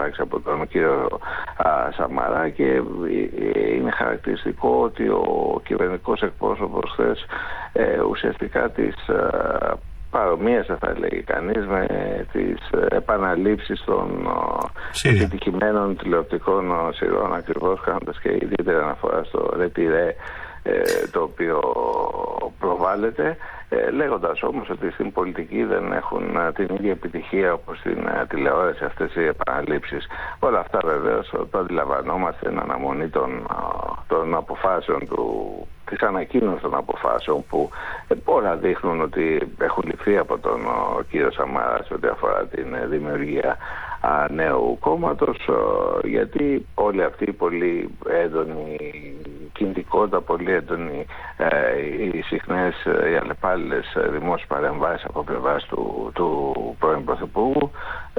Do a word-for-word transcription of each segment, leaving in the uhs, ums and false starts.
υπάρξει από τον κύριο α, Σαμαρά, και είναι χαρακτηριστικό ότι ο κυβερνητικός εκπρόσωπος χθες ε, ουσιαστικά τις α, παρομοίασε, θα έλεγε κανείς, με τις επαναλήψεις των Σύρια. επιτυχημένων τηλεοπτικών σειρών, ακριβώς κάνοντας και ιδιαίτερη αναφορά στο ρετυρέ το οποίο προβάλλεται, λέγοντας όμως ότι στην πολιτική δεν έχουν την ίδια επιτυχία όπως στην τηλεόραση αυτές οι επαναλήψεις. Όλα αυτά βεβαίως το αντιλαμβανόμαστε εν αναμονή των, των αποφάσεων του, της ανακοίνωσης των αποφάσεων, που όλα δείχνουν ότι έχουν ληφθεί από τον κύριο Σαμαρά σε ό,τι αφορά την δημιουργία νέου κόμματος, γιατί όλη αυτή η πολύ έντονη κινητικότητα, πολύ έντονη ε, οι συχνές, οι αλλεπάλληλες δημόσιες παρεμβάσεις από πλευράς του, του πρώην Πρωθυπουργού ε,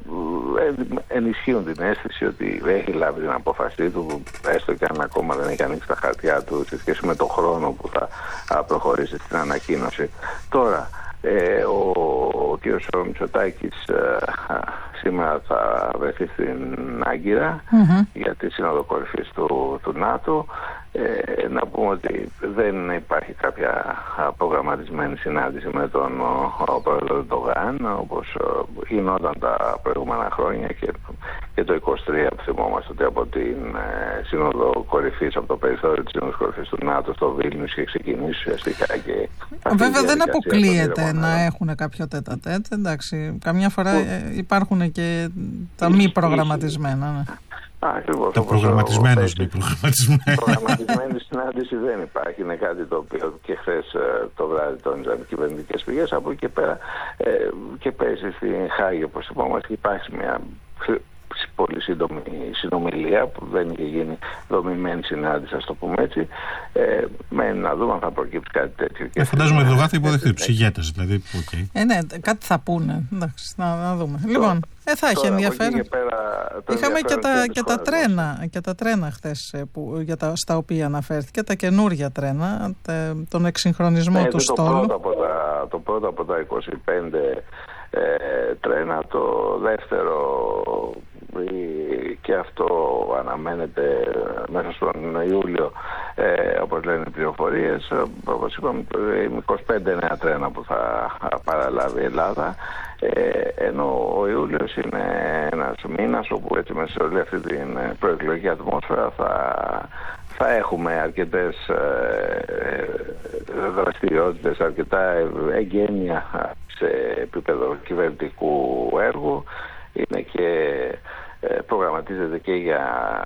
ενισχύουν την αίσθηση ότι έχει λάβει την απόφασή του, έστω και αν ακόμα δεν έχει ανοίξει τα χαρτιά του σε σχέση με τον χρόνο που θα προχωρήσει στην ανακοίνωση. Τώρα, Ε, ο, ο κ. Μητσοτάκης ε, σήμερα θα βρεθεί στην Άγκυρα mm-hmm. για τη Σύνοδο Κορυφής του, του ΝΑΤΟ. Ε, να πούμε ότι δεν υπάρχει κάποια προγραμματισμένη συνάντηση με τον ο, ο πρόεδρο Ερντογάν, όπως γινόταν τα προηγούμενα χρόνια, και, και το είκοσι τρία που θυμόμαστε ότι από την ε, Σύνοδο Κορυφής, από το περιθώριο της Σύνοδος Κορυφής του ΝΑΤΟ στο Βίλνιους, είχε ξεκινήσει ουσιαστικά. Και βέβαια δεν αποκλείεται να έχουν κάποιο τέτα-τέτ, εντάξει, καμιά φορά που υπάρχουν και τα μη προγραμματισμένα. Ναι. Ακριβώς, το προγραμματισμένος μη προγραμματισμένο. Προγραμματισμένη συνάντηση δεν υπάρχει. Είναι κάτι το οποίο και χθες το βράδυ τόνιζαν κυβερνητικές πηγές. Από εκεί και πέρα ε, και πέρυσι στη Χάγη, όπως είπαμε, υπάρχει μια πολύ σύντομη συνομιλία που δεν είχε γίνει δομημένη συνάντηση, ας το πούμε έτσι. Ε, με να δούμε αν θα προκύψει κάτι τέτοιο. Ε, φαντάζομαι ότι θα υποδεχτεί τους ηγέτες, δηλαδή. Okay. Ε, ναι, κάτι θα πούνε. Εντάξει, να, να δούμε. Το, λοιπόν, ε, θα έχει ενδιαφέρον. Πέρα, είχαμε και τα, και τα τρένα, και τα τρένα χθες που, για τα, στα οποία αναφέρθηκε, τα καινούργια τρένα, τε, τον εξυγχρονισμό ναι, του στόλου. Το πρώτο, τα, το πρώτο από τα είκοσι πέντε ε, τρένα, το δεύτερο και αυτό αναμένεται μέσα στον Ιούλιο, ε, όπως λένε οι πληροφορίες. Όπως είπαμε, είκοσι πέντε νέα τρένα που θα παραλάβει η Ελλάδα, ε, ενώ ο Ιούλιος είναι ένας μήνας όπου έτσι μέσα σε όλη αυτή την προεκλογική ατμόσφαιρα θα, θα έχουμε αρκετές ε, δραστηριότητες, αρκετά εγγένεια σε επίπεδο κυβερνητικού έργου. Είναι και προγραμματίζεται και για,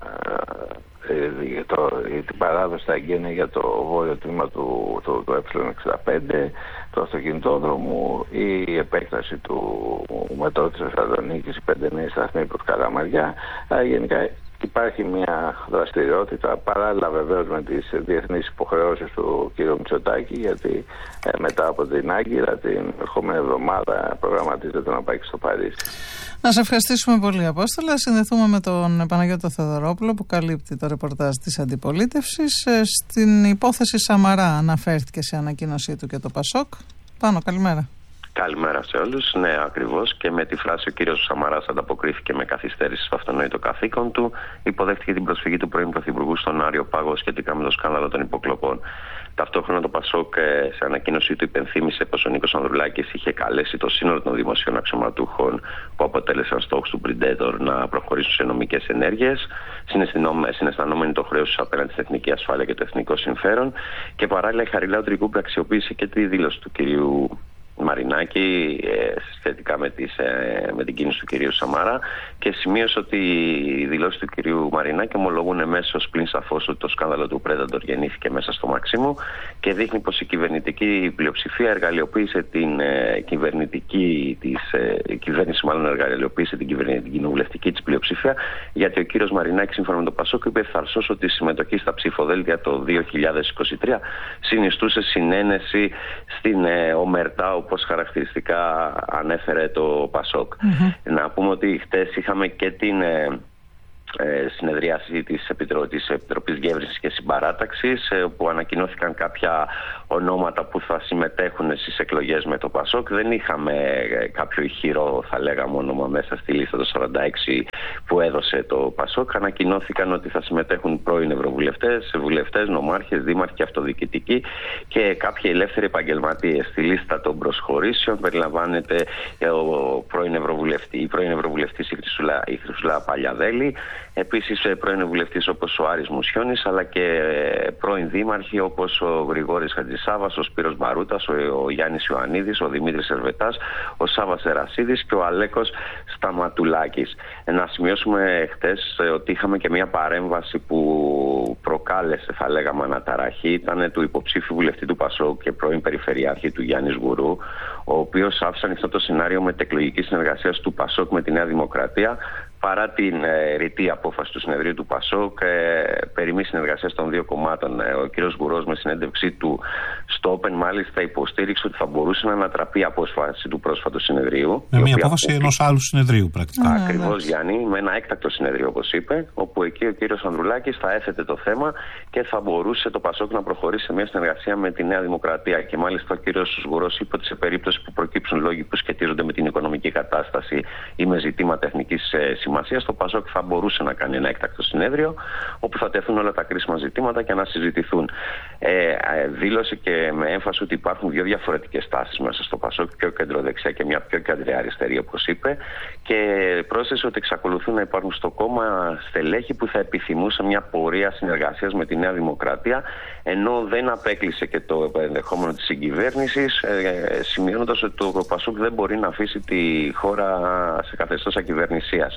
για το, την παράδοση στα εγγένεια για το βόρειο τμήμα του, του, του ε εξήντα πέντε, του αυτοκινητόδρομου, η επέκταση του μετρό της Θεσσαλονίκης, οι πέντε νέοι σταθμοί προς Καλαμαριά. Γενικά υπάρχει μια δραστηριότητα παράλληλα βεβαίως με τις διεθνείς υποχρεώσεις του κ. Μητσοτάκη, γιατί ε, μετά από την Άγκυρα την ερχόμενη εβδομάδα προγραμματίζεται να πάει και στο Παρίσι. Να σε ευχαριστήσουμε πολύ, Απόστολα. Συνδεθούμε με τον Παναγιώτο Θεοδωρόπουλο που καλύπτει το ρεπορτάζ της αντιπολίτευσης. Στην υπόθεση Σαμαρά αναφέρθηκε σε ανακοίνωσή του και το Πασόκ. Πάνω, καλημέρα. Καλημέρα σε όλους. Ναι, ακριβώς. Και με τη φράση ο κύριος Σαμαράς ανταποκρίθηκε με καθυστέρηση στο αυτονόητο καθήκον του. Υποδέχτηκε την προσφυγή του πρώην Πρωθυπουργού στον Άριο Πάγο σχετικά με το σκάνδαλο των υποκλοπών. Ταυτόχρονα το Πασόκ σε ανακοίνωσή του υπενθύμησε πως ο Νίκος Ανδρουλάκης είχε καλέσει το σύνολο των δημοσίων αξιωματούχων που αποτέλεσαν στόχους του Predator να προχωρήσουν σε νομικές ενέργειες, συναισθανόμενοι το χρέος τους απέναντι στην εθνική ασφάλεια και το εθνικό συμφέρον, και παράλληλα η Χαριλάου Τρικούπη αξιοποίησε και τη δήλωση του κυρίου Μαρινάκη ε, σχετικά με, τις, ε, με την κίνηση του κυρίου Σαμαρά, και σημείωσε ότι οι δηλώσεις του κυρίου Μαρινάκη ομολογούν εμέσως πλην σαφώς ότι το σκάνδαλο του Predator γεννήθηκε μέσα στο Μαξίμου, και δείχνει πως η κυβερνητική πλειοψηφία εργαλειοποίησε την ε, κυβερνητική της, ε, η κυβέρνηση μάλλον εργαλειοποίησε την κυβερνητική την κοινοβουλευτική της πλειοψηφία, γιατί ο κύριος Μαρινάκης σύμφωνα με το Πασόκ είπε ευθαρσώς ότι η συμμετοχή στα ψηφοδέλτια το δύο χιλιάδες είκοσι τρία συνιστούσε συνένεση στην ε, ομερτά, όπως χαρακτηριστικά ανέφερε το Πασόκ. Mm-hmm. Να πούμε ότι χτες είχαμε και την, ε, συνεδρίαση της, Επιτρο... της Επιτροπής Διεύρυνσης και Συμπαράταξης, που ανακοινώθηκαν κάποια ονόματα που θα συμμετέχουν στις εκλογές με το ΠΑΣΟΚ. Δεν είχαμε κάποιο ηχηρό, θα λέγαμε, όνομα μέσα στη λίστα των σαράντα έξι που έδωσε το ΠΑΣΟΚ. Ανακοινώθηκαν ότι θα συμμετέχουν πρώην ευρωβουλευτές, βουλευτές, νομάρχες, δήμαρχοι και αυτοδιοικητικοί και κάποιοι ελεύθεροι επαγγελματίες. Στη λίστα των προσχωρήσεων περιλαμβάνεται ο πρώην ευρωβουλευτή, η πρώην ευρωβουλευτής η Χρυσούλα, η Χρυσούλα Παλιαδέλη, επίσης πρώην βουλευτής όπως ο Άρης Μουσιώνης, αλλά και πρώην δήμαρχοι όπως ο Γρηγόρης Χατζησάβας, ο Σπύρος Μαρούτας, ο, ο Γιάννης Ιωαννίδης, ο Δημήτρης Ερβετάς, ο Σάββας Ερασίδης και ο Αλέκος Σταματουλάκης. Να σημειώσουμε χτες ότι είχαμε και μια παρέμβαση που προκάλεσε, θα λέγαμε, αναταραχή. Ήταν του υποψήφιου βουλευτή του ΠΑΣΟΚ και πρώην περιφερειάρχη του Γιάννης Γουρού, ο οποίος άφησε ανοιχτό το σενάριο μετεκλογικής συνεργασίας του ΠΑΣΟΚ με τη Νέα Δημοκρατία, παρά την ε, ρητή απόφαση του συνεδρίου του ΠΑΣΟΚ ε, περί μη συνεργασίας των δύο κομμάτων. Ε, ο κ. Γουρός, με συνέντευξή του στο Open, μάλιστα υποστήριξε ότι θα μπορούσε να ανατραπεί η απόφαση του πρόσφατου συνεδρίου. Με μια απόφαση απο... ενός άλλου συνεδρίου, πρακτικά. Ακριβώς, Γιάννη, με ένα έκτακτο συνεδρίο, όπως είπε, όπου εκεί ο κ. Ανδρουλάκης θα έθετε το θέμα και θα μπορούσε το ΠΑΣΟΚ να προχωρήσει σε μια συνεργασία με τη Νέα Δημοκρατία. Και μάλιστα ο κ. Γουρός είπε ότι σε περίπτωση που προκύψουν λόγοι που σχετίζονται με την οικονομική κατάσταση ή με ζητήματα εθνικής ε, σημασίας, το ΠΑΣΟΚ θα μπορούσε να κάνει ένα έκτακτο συνέδριο όπου θα τεθούν όλα τα κρίσιμα ζητήματα και να συζητηθούν. Ε, ε, δήλωσε και με έμφαση ότι υπάρχουν δύο διαφορετικές τάσεις μέσα στο ΠΑΣΟΚ, πιο κεντροδεξιά και μια πιο κεντροαριστερή, όπως είπε, και πρόσθεσε ότι εξακολουθούν να υπάρχουν στο κόμμα στελέχη που θα επιθυμούσαν μια πορεία συνεργασίας με τη Νέα Δημοκρατία, ενώ δεν απέκλεισε και το ενδεχόμενο της συγκυβέρνησης, ε, σημειώνοντας ότι το ΠΑΣΟΚ δεν μπορεί να αφήσει τη χώρα σε καθεστώς ακυβερνησίας.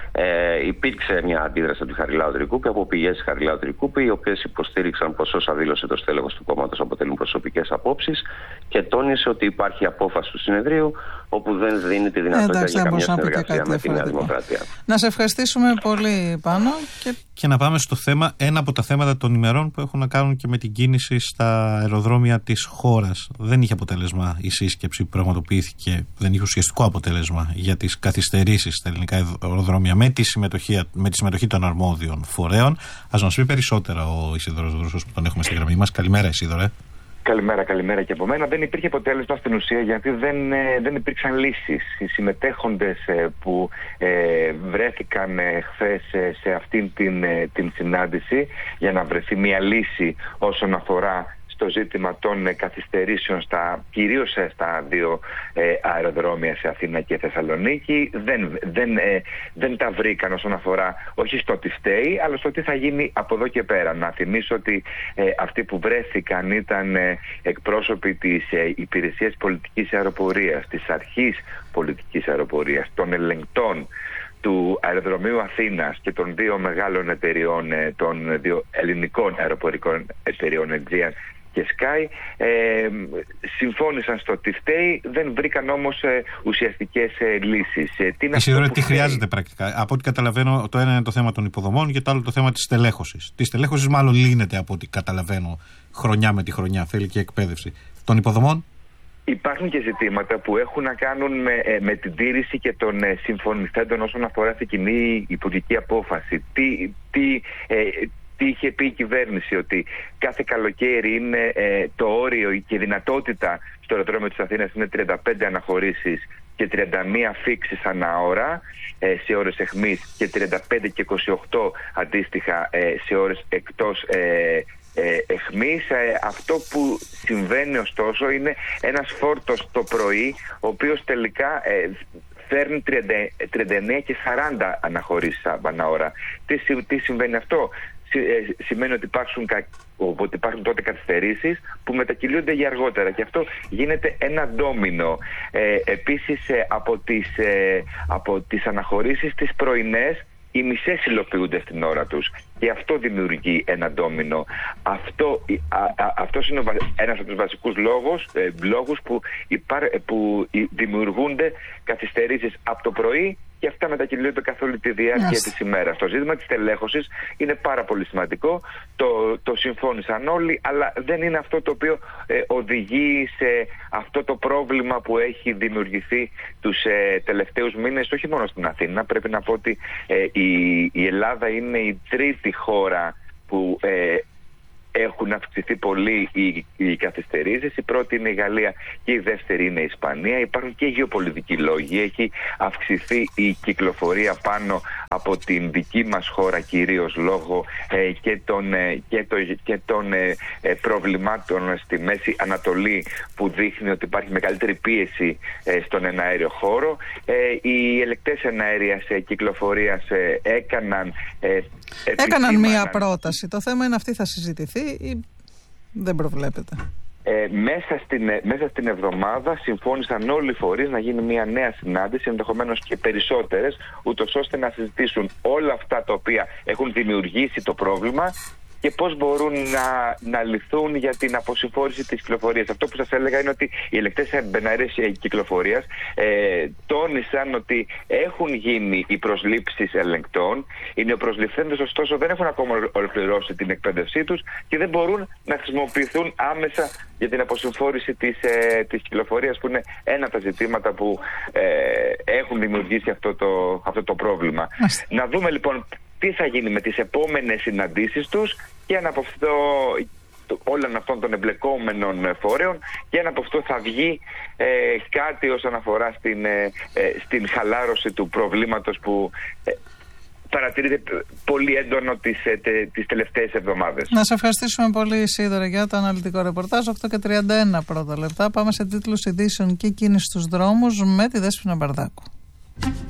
Ε, υπήρξε μια αντίδραση του Χαριλάου Τρικούπη από πηγές του Χαριλάου Τρικούπη, οι οποίες υποστήριξαν πως όσα δήλωσε το στέλεχος του κόμματος αποτελούν προσωπικές απόψεις, και τόνισε ότι υπάρχει απόφαση του συνεδρίου όπου δεν δίνει τη δυνατότητα Εντάξει, για καμία συνεργασία με τη Νέα Δημοκρατία. Να σε ευχαριστήσουμε πολύ, Πάνο. Και... και να πάμε στο θέμα, ένα από τα θέματα των ημερών που έχουν να κάνουν και με την κίνηση στα αεροδρόμια της χώρας. Δεν είχε αποτέλεσμα η σύσκεψη που πραγματοποιήθηκε, δεν είχε ουσιαστικό αποτέλεσμα για τις καθυστερήσεις στα ελληνικά αεροδρόμια με τη συμμετοχή, με τη συμμετοχή των αρμόδιων φορέων. Ας μας πει περισσότερα ο Ισίδωρος Δρούσος που τον έχουμε στη γραμμή μας. Καλημέρα, Ισίδωρε. Καλημέρα, καλημέρα και από μένα. Δεν υπήρχε αποτέλεσμα στην ουσία γιατί δεν, δεν υπήρξαν λύσεις. Οι συμμετέχοντες που ε, βρέθηκαν ε, χθες ε, σε αυτήν την, ε, την συνάντηση για να βρεθεί μια λύση όσον αφορά το ζήτημα των καθυστερήσεων στα, κυρίως στα δύο ε, αεροδρόμια σε Αθήνα και Θεσσαλονίκη δεν, δεν, ε, δεν τα βρήκαν όσον αφορά όχι στο τι φταίει αλλά στο τι θα γίνει από εδώ και πέρα. Να θυμίσω ότι ε, αυτοί που βρέθηκαν ήταν ε, εκπρόσωποι της ε, Υπηρεσίας Πολιτικής Αεροπορίας, της Αρχής Πολιτικής Αεροπορίας, των ελεγκτών του αεροδρομίου Αθήνας και των δύο μεγάλων εταιριών, των δύο ελληνικών αεροπορικών εταιριών Aegean και Sky, ε, συμφώνησαν στο τι φταίει, δεν βρήκαν όμως ε, ουσιαστικές ε, λύσεις. Ε, τι Ισίδωρε, τι χρειάζεται πρακτικά? Από ό,τι καταλαβαίνω, το ένα είναι το θέμα των υποδομών και το άλλο το θέμα της στελέχωσης. Τη στελέχωσης μάλλον λύνεται από ό,τι καταλαβαίνω χρονιά με τη χρονιά, θέλει και εκπαίδευση. Των υποδομών? Υπάρχουν και ζητήματα που έχουν να κάνουν με, με την τήρηση και των ε, συμφωνηθέντων όσον αφορά την κοινή υπουργική απόφαση. Τι, τι, ε, τι είχε πει η κυβέρνηση, ότι κάθε καλοκαίρι είναι ε, το όριο και η δυνατότητα στο αεροδρόμιο της Αθήνας είναι τριάντα πέντε αναχωρήσεις και τριάντα μία φίξεις ανά ώρα ε, σε ώρες αιχμής και τριάντα πέντε και είκοσι οκτώ αντίστοιχα ε, σε ώρες εκτός ε, Ε, εχμής. Ε, αυτό που συμβαίνει ωστόσο είναι ένας φόρτος το πρωί ο οποίος τελικά ε, φέρνει τριάντα εννέα και σαράντα αναχωρήσεις ανά ώρα. Τι, τι συμβαίνει αυτό? Ε, σημαίνει ότι υπάρχουν, ότι υπάρχουν τότε καθυστερήσεις που μετακυλούνται για αργότερα και αυτό γίνεται ένα ντόμινο. Ε, επίσης ε, από, τις, ε, από τις αναχωρήσεις τις πρωινές οι μισές υλοποιούνται στην ώρα τους και αυτό δημιουργεί ένα ντόμινο. Αυτό, α, α, αυτός είναι ένας από τους βασικούς λόγους, ε, λόγους που, υπάρ, που δημιουργούνται καθυστερήσεις από το πρωί και αυτά μετακυλούνται καθ' όλη τη διάρκεια yes. της ημέρας. Το ζήτημα της τελέχωσης είναι πάρα πολύ σημαντικό, το, το συμφώνησαν όλοι, αλλά δεν είναι αυτό το οποίο ε, οδηγεί σε αυτό το πρόβλημα που έχει δημιουργηθεί τους ε, τελευταίους μήνες, όχι μόνο στην Αθήνα. Πρέπει να πω ότι ε, η, η Ελλάδα είναι η τρίτη χώρα που ε, έχουν αυξηθεί πολύ οι, οι καθυστερήσεις. Η πρώτη είναι η Γαλλία και η δεύτερη είναι η Ισπανία. Υπάρχουν και γεωπολιτικοί λόγοι. Έχει αυξηθεί η κυκλοφορία πάνω από την δική μας χώρα, κυρίως λόγω ε, και των, ε, και το, και των ε, ε, προβλημάτων στη Μέση Ανατολή, που δείχνει ότι υπάρχει μεγαλύτερη πίεση ε, στον εναέριο χώρο. Ε, οι ελεκτές εναέριας ε, κυκλοφορίας ε, έκαναν ε, Έκαναν μία πρόταση. Το θέμα είναι αυτή θα συζητηθεί ή δεν προβλέπεται? Ε, μέσα, στην, μέσα στην εβδομάδα συμφώνησαν όλοι οι φορείς να γίνει μια νέα συνάντηση, ενδεχομένως και περισσότερες, ούτως ώστε να συζητήσουν όλα αυτά τα οποία έχουν δημιουργήσει το πρόβλημα και πώς μπορούν να, να λυθούν για την αποσυμφόρηση της κυκλοφορίας. Αυτό που σας έλεγα είναι ότι οι ελεκτές εναέριας κυκλοφορίας ε, τόνισαν ότι έχουν γίνει οι προσλήψεις ελεγκτών. Οι νεοπροσληφθέντες ωστόσο δεν έχουν ακόμα ολοκληρώσει την εκπαίδευσή τους και δεν μπορούν να χρησιμοποιηθούν άμεσα για την αποσυμφόρηση της, ε, της κυκλοφορίας, που είναι ένα από τα ζητήματα που ε, έχουν δημιουργήσει αυτό το, αυτό το πρόβλημα. Μάλιστα. Να δούμε λοιπόν τι θα γίνει με τις επόμενες συναντήσεις τους και ένα από αυτό, όλων αυτών των εμπλεκόμενων φορέων, και ένα από αυτό θα βγει ε, κάτι όσον αφορά στην, ε, ε, στην χαλάρωση του προβλήματος που ε, παρατηρείται πολύ έντονο τις, ε, τε, τις τελευταίες εβδομάδες. Να σε ευχαριστήσουμε πολύ, Σίδωρα, για το αναλυτικό ρεπορτάζ. οκτώ και τριάντα ένα πρώτα λεπτά. Πάμε σε τίτλους ειδήσεων και κίνηση στους δρόμους με τη Δέσποινα Μπαρδάκου.